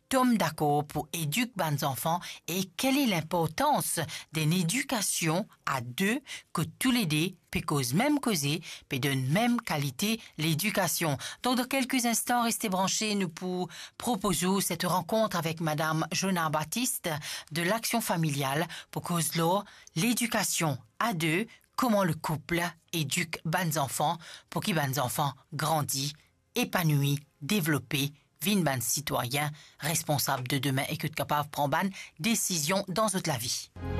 tombe d'accord pour éduquer les enfants et quelle est l'importance d'une éducation à deux que tous les deux peut cause même causer, peut de même qualité l'éducation. Donc dans quelques instants, restez branchés, nous pour proposer cette rencontre avec Madame Jonah Baptiste de l'Action familiale pour cause là l'éducation à deux, comment le couple éduque les enfants pour qu'ils les enfants grandissent, épanouis, développés, vin ban citoyen responsable de demain et que capable de prendre ban décision dans toute la vie.